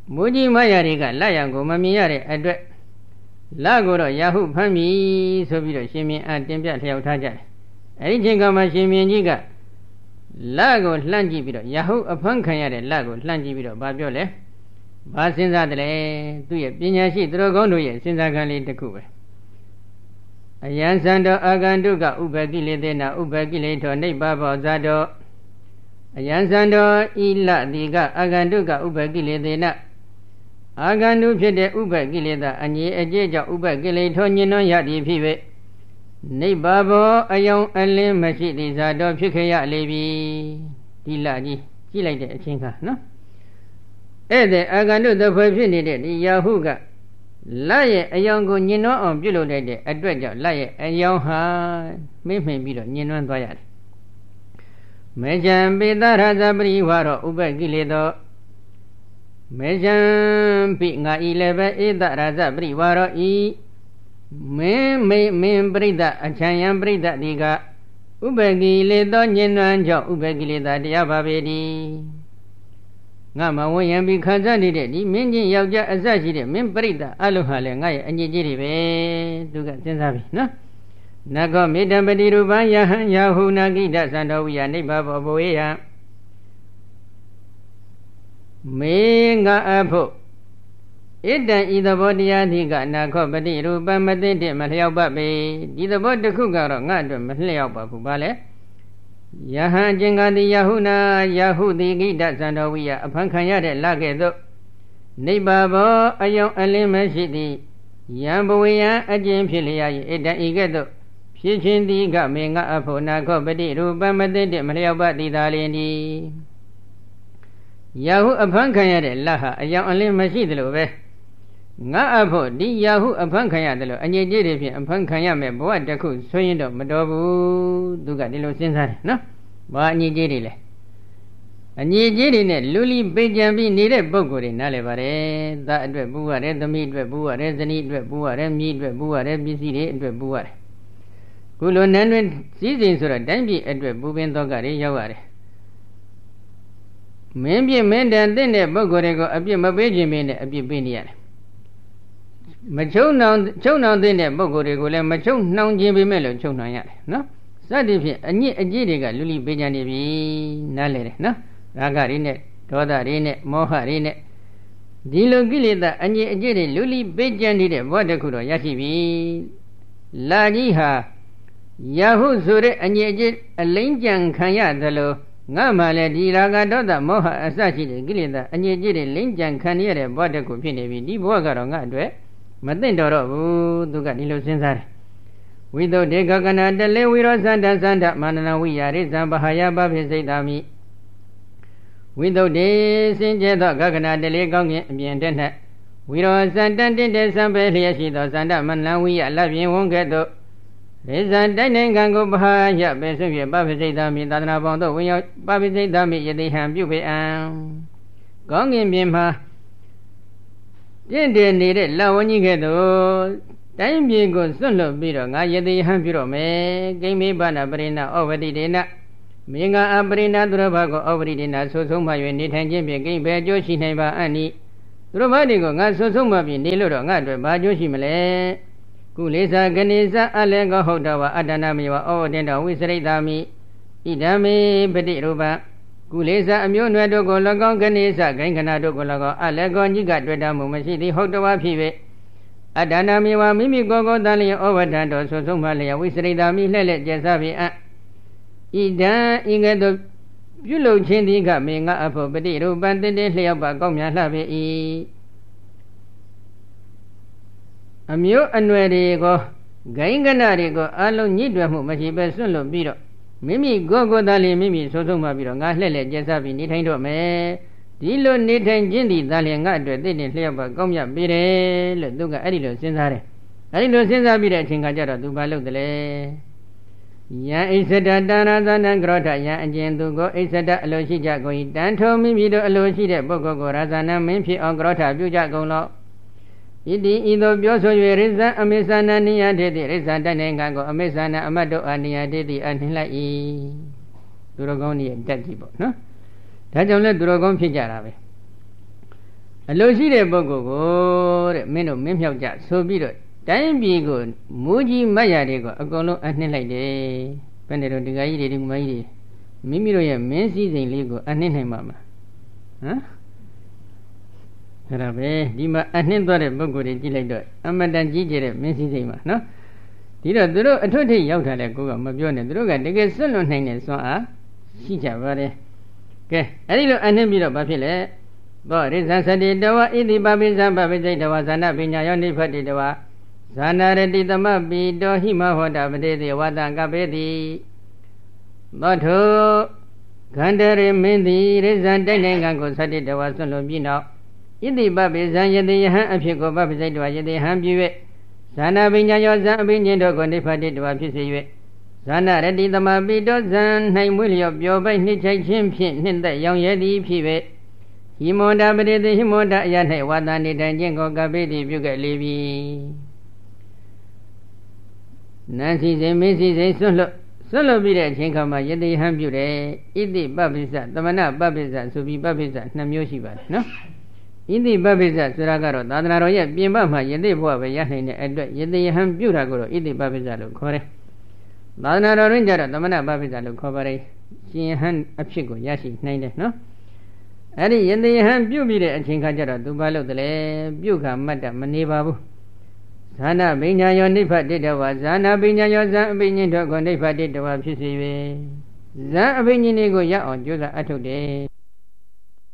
မူကြီးမယာတွေကလရံကိုမမြင်ရတဲ့အတွက်လကိုတော့ရာဟုဖမ်းပြီဆိုပြီးတော့ရှင်မင်းအားတင်ပြလျှောက်ထားကြတယ်အဲဒီချိန်ကမှရှင်မင်းကြီးကလကိုလှမ်းကြည့်ပြီးတော့ရာဟုအဖမ်းခံရတဲ့လကိုလှမ်းကြည့်ပြီးတော့ဘာပြောလဲဘာစဉ်းစားတယ်လဲသူ့ရဲ့ပညာရှိသူတော်ကောင်းတို့ရဲ့စဉ်းစားခံလေးတစ်ခုပဲအယံစံတော်အာဂန္တုကဥပကိလေသေနာဥပကိလေထောနိဗ္ဗာဘောဇာတောအယံစံတော်ဤလတိကအာဂန္တုကဥပကိလေသေနာအာဂန္တုဖြစ်တဲ့ဥပကိလေသာအငြိအကျေးကြောင့်ဥပကိလေထောညင်နှွမ်းရသည်ဖြစ်၍နိဗ္ဗာဘောအယောင်အလင်းမရှိသည်ဇာတော်ဖြစ်ခရလေပြီဒီလကြီးကြည့်လိုက်တဲ့အချင်းကနော်ဧည့်သည်အာဂန္တုသဖွယ်ဖြစ်နေတဲ့ဒီယာဟုကလရဲ့အယောင်ကိုညင်နှွမ်းအောင်ပြုလုပ်လိုက်တဲ့အတွက်ကြောင့်လရဲ့အယောင်ဟာမိမ့်ပြီးတော့ညင်နှွမ်းသွားရတယ်မေဇံပေတရဇပရိဝါရောဥပကိလေသောမေဇံပိငါဤလည်းပဲဧတရဇပရိဝါရောဤမင်းပရိသအချံယံပရိသဒီကဥပကိလေသောညင်နှွမ်းကြောင့်ဥပကိလေသာတရားပါပေသည်ငါမဝင်ရန်ပြီးခံစားနေတဲ့ဒီမင်းချင်းယောက်ျားအစရှိတဲ့မင်းပရိသအလုံးဟာလည်းငါရဲ့အညစ်အကြေးတွေပဲသူကစဉ်းစားပြီနော်နကောမေတ္တပတိရူပံယဟံယာဟုနာကိတသန္တောဝိယနိဗ္ဗာဘောဘဝေယမေငါအဖို့ဣတံဤသဘောတရားသည်ကနာခောပတိရူပံမသိတဲ့မလျောက်ပါပေဒီသဘောတစ်ခုကတော့ငါအတွက်မလျောက်ပါဘူးဗါလဲယဟန်ကျင်္ဂတိယဟုနာယဟုတိကိတသန္တောဝိယအဖန်ခံရတဲ့လကဲ့သို့နိဗ္ဗာဘောအယောင်အလင်းမရှိသည်ယံဘဝေယံအကျဉ်ဖြစ်လျာ၏ဣတံဤကဲ့သို့ဖြစ်ခြင်းသည်ကမေငါအဖို့နာခောပတိရူပံမသိတဲ့မလျောက်ပါသည်သာလျင်ဒီယဟုအဖန်ခံရတဲ့လဟာအယောင်အလင်းမရှိသလိုပဲငါအဖို့ဒီယဟုအဖန်ခံရတယ်လို့အငြိကြီးတွေဖြင့်အဖန်ခံရမယ်ဘဝတစ်ခုဆိုရင်တော့မတော်ဘူးသူကဒီလိုစဉ်းစားတယ်နော်ဘာအငြိကြီးတွေလဲအငြိကြီးတွေနဲ့လူလီပေကြံပြီးနေတဲ့ပုံကိုယ်တွေနားလည်ပါတယ်သားအတွက်ပူရတယ်သမီးအတွက်ပူရတယ်ဇနီးအတွက်ပူရတယ်မိအတွက်ပူရတယ်ပစ္စည်းတွေအတွက်ပူရတယ်ခုလိုနန်းတွင်စည်းစိမ်ဆိုတော့တိုင်းပြည်အတွက်ပူပင်တော့ကတွေရောက်ရတယ်မင်းပြမင်းတန်တဲ့ပုံကိုယ်တွေကိုအပြစ်မပေးခြင်းမင်းနဲ့အပြစ်ပေးနေရတယ်မချုံနှောင်တဲ့ပုံကိုယ်တွေကိုလည်းမချုံနှောင်ခြင်းပေမဲ့လို့ချုံနှောင်ရတယ်နော်စသည်ဖြင့်အညစ်အကြေးတွေကလူလီပေးကြနေပြီနားလေတယ်နော်ရာဂတွေနဲ့ဒေါသတွေနဲ့မောဟတွေနဲ့ဒီလိုကိလေသာအညစ်အကြေးတွေလူလီပေးကြနေတဲ့ဘဝတစ်ခုတော့ရရှိပြီလာကြီးဟာယာဟုဆိုတဲ့အညစ်အကြေးအလိမ့်ကြံခံရသလိုငါမှလည်းဒီရာဂဒေါသမောဟအစရှိတဲ့ကိလေသာအညစ်အကြေးတွေလိမ့်ကြံခံရတဲ့ဘဝတစ်ခုဖြစ်နေပြီဒီဘဝကတော့ငါအတွက်မသိတော်တော့ဘူးသူကဒီလိုစဉ်းစားတယ်ဝိသုဒ္ဓေကကနာတလေဝိရောသန္တသန္တမာနနဝိယာရိဇံဘဟာယပဖိစိတ်တာမိဝိသုဒ္ဓေစင်ကြဲသောကကနာတလေကောင်းကင်အပြင်တက်၌ဝိရောသန္တတင့်တဲ့စံပဲလျက်ရှိသောသန္တမနဝိယလပြင်းဝန်းကဲ့သို့ရိဇံတိုက်နိုင်ငံကိုဘဟာယပဲဆွဖြင့်ပဖိစိတ်တာမိသာသနာပေါင်းတို့ဝင်ရောက်ပဖိစိတ်တာမိယတိဟံပြုပေအံကောင်းကင်ပြင်မှာတင့်တယ်နေတဲ့လဝကြီးကဲ့သို့တိုင်းပြည်ကိုစွန့်လွတ်ပြီးတော့ငါယတိဟံပြုတော့မယ်ကိမေပနာပရိဏဩဝတိဒေနမင်္ဂအပရိဏသူရဘကိုဩဝတိဒေနဆိုဆုံးမှ၍နေထိုင်ခြင်းဖြင့်ကိဘယ်အကျိုးရှိနိုင်ပါအံ့နိသူရဘတွေကိုငါဆိုဆုံးမှပြီးနေလို့တော့ငါအတွက်ဘာအကျိုးရှိမလဲကုလေသာကနေသအလေကဟုတ်တော်ဝအတ္တနာမေဝဩဝတင်တော်ဝိစရိတာမိဣဒံမေပတိရူပကုလေသာအမျိုးအနွယ်တို့ကို၎င်းကနေသဂိုင်းခဏတို့ကို၎င်းအလေကောညိကတွေ့တာမှုမရှိသည်ဟုတ်တော်ဖြစ်၍အတ္တနာမေဝမိမိကိုယ်ကိုယ်တန်လျင်ဩဝတ္တတော်ဆိုဆုံးမှလျက်ဝိစရိတာမိလှဲ့လက်ကျက်စားဖြင့်ဣဒံဤကဲ့သို့ပြုလုပ်ခြင်းသည်ကမေငါအဖို့ပတိရူပံတည်လျောက်ပါကောင်းမြတ်လှပေ၏အမျိုးအနွယ်တွေကိုဂိုင်းကနတွေကိုအလုံးညှိတွယ်မှုမရှိပဲစွန့်လွတ်ပြီးတော့မိမိကိုယ်ကိုယ်တန်လျင်မိမိဆိုဆုံးမှပြီးတော့ငါလှဲ့လက်ကျက်စားပြီးနေထိုင်တော့မယ်ဒီလိုနေထိုင်ခြင်းသည်တန်လျင်ငါအတွက်တည်လျောက်ပါကောင်းမြတ်ပေတယ်လို့သူကအဲ့ဒီလိုစဉ်းစားတယ်အဲ့ဒီလိုစဉ်းစားပြီးတဲ့အချိန်ကကျတော့သူဘာလုပ်တယ်လဲယံဣစ္ဆဒတာနာသနံကရောထယံအကျဉ်သူကိုဣစ္ဆဒအလိုရှိကြကုန်၏တန်ထုံမိမိတို့အလိုရှိတဲ့ပုဂ္ဂိုလ်ကိုရာဇနံမင်းဖြစ်အောင်ကရောထပြုကြကုန်လောဣတိဤသို့ပြောဆို၍ရိဇံအမေသနာနိယတေတိရိဇံတတ်နိုင်ငံကိုအမေသနာအမတ်တို့အာနိယတေတိအနှင်လိုက်၏သူတော်ကောင်းရဲ့တက်ကြီးပေါ့နော်ဒါကြောင့်လဲသူတော်ကောင်းဖြစ်ကြတာပဲအလိုရှိတဲ့ပုဂ္ဂိုလ်ကိုတဲ့မင်းတို့မင်းမြောက်ကြဆိုပြီးတော့တိုင်းပြည်ကိုမူကြီးမတ်ရတွေကိုအကုန်လုံးအနှိမ့်လိုက်တယ်ဘယ်နဲ့တော့ဒီကကြီးတွေဒီမကြီးတွေမိမိတို့ရဲ့မင်းစည်းစိမ်လေးကိုအနှိမ့်နိုင်မှာမလားဟမ်အဲ့ဒါပဲဒီမှာအနှိမ့်သွားတဲ့ပုဂ္ဂိုလ်တွေကြည့်လိုက်တော့အမတန်ကြီးကျယ်တဲ့မင်းစည်းစိမ်မှာနော်ဒီတော့သူတို့အထွတ်ထိပ်ရောက်ထားတဲ့ကိုကမပြောနဲ့သူတို့ကတကယ်စွန့်လွတ်နိုင်တဲ့စွမ်းအားရှိကြပါတယ်ကဲအဲ့ဒီလိုအနှိမ့်ပြီးတော့ဘာဖြစ်လဲသောရိဇသတိတဝဣတိပပိသဗ္ဗပိစိတ်တဝဇာနာပညာယောနိဖတ်တိတဝဇာနာရတိသမပိတောဟိမဟောတာပတိသေဝတံကပေတိသောထုခန္ဓာရမင်းသည်ရိဇံတိုက်နိုင်ငံကိုသတ္တိတဝဆွလွန်ပြီးနောက်ဣတိပပိဇံယတိယဟံအဖြစ်ကိုပပိစိတ်တဝယတိဟံပြု၍ဇာနာပညာယောဇံအဘိညာဉ်တို့ကိုနိဖတ်တိတဝဖြစ်စေ၍ဇာနာရတိသမပိတောဇံ၌မွေးလျော်ပျော်ပိုက်နှိမ့်ချိုက်ခြင်းဖြင့်နှင့်သက်ရောင်ရဲသည်ဖြစ်၍ဟိမောတာပရိသေဟိမောတာအရ၌ဝါသနေတိုင်ခြင်းကိုကပိတိပြုခဲ့လေပြီနန်းစီစဉ်မင်းစီစဉ်ဆွတ်လွတ်ပြီးတဲ့အချိန်ခါမှာယတိဟံပြုတယ်ဣတိပပိစ္ဆသမဏပပိစ္ဆဆိုပြီးပပိစ္ဆ2မျိုးရှိပါတယ်နော်ဣတိပပိစ္ဆဆိုတာကတော့သာသနာတော်ရဲ့ပြင်ပမှာယတိဘဝပဲရနိုင်တဲ့အတွက်ယတိဟံပြုတာကိုတော့ဣတိပပိစ္ဆလို့ခေါ်တယ်သာသနာတော်တွင်ကျတော့သမဏပပိစ္ဆလို့ခေါ်ပါတယ်ရှင်ဟံအဖြစ်ကိုရရှိနိုင်တယ်နော်အဲ့ဒီယတိဟံပြုတ်ပြီးတဲ့အချိန်ခါကျတော့သူဘာလုပ်တယ်လဲပြုတ်ခါမတ်တမနေပါဘူးဇာနာပညာယောနိဖတ်တိတဝဇာနာပညာယောဇံအဘိညာဉ်တို့ကိုနိဖတ်တိတဝဖြစ်စေ၍ဇံအဘိညာဉ်တွေကိုရအောင်ကြိုးစားအထုတ်တယ်